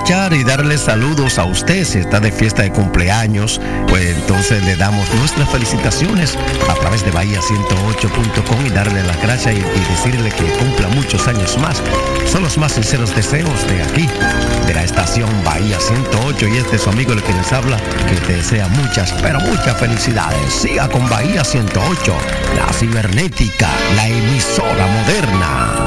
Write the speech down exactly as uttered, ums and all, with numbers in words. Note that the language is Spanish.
aprovechar y darle saludos a usted. Si está de fiesta de cumpleaños, pues entonces le damos nuestras felicitaciones a través de Bahía ciento ocho punto com y darle las gracias y, y decirle que cumpla muchos años más. Son los más sinceros deseos de aquí, de la estación Bahía ciento ocho, y este es su amigo el que les habla, que te desea muchas, pero muchas felicidades. Siga con Bahía ciento ocho, la cibernética, la emisora moderna.